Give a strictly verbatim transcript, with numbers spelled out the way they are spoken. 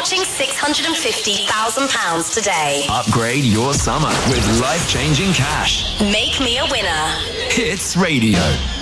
watching six hundred fifty thousand pounds today. Upgrade your summer with life-changing cash. Make me a winner. Hits Radio.